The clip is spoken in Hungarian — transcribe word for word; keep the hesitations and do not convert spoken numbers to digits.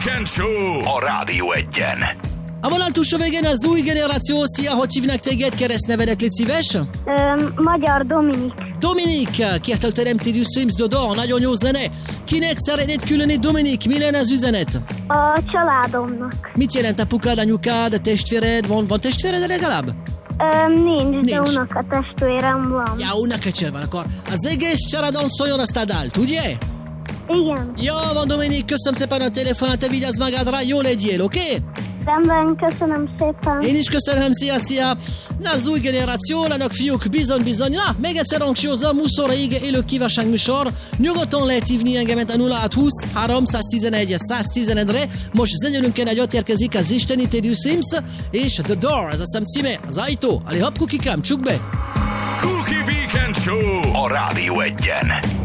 Weekend Show a Rádió Egyen. A vonal túlsó végén az új generáció. Szia, hogy hívnak téged? Keresztnevedet, légy szíves? Öm, Magyar Dominik. Dominik, kértel teremteni Sims Dodo, nagyon jó zene. Kinek szeretnéd küldeni, Dominik? Mi lenne az üzenet? A családomnak. Mit jelent apukád, anyukád, testvéred? Van, van testvéred legalább? Öm, nincs, nincs, de Nincs. unokatestvérem van. Ja, unokatestvérem van, akkor az egész családon szóljon azt a dalt, ugye? Igen. Jó van, Dominik, köszönöm szépen a telefonát, te vigyázz magadra, jó legyél, oké? Okay? Rendben, köszönöm szépen. Én is köszönöm, szia, szia! Na, az új generáció, lának fiúk, bizony, bizony. Na, még egyszer hangsúlyozom, húsz óra ége élő kívánság műsor. Nyugodtan lehet hívni engemet a nulla hatszázhúsz háromszáztizenegy száztizenegyre. Most zenélünk egy nagyot érkezik az isteni Teddy Sims, és The Door, ez a szám címe, az ajtó. Ali hopp, kukikám, csuk be! Cookie Weekend Show a Rádió Egyen.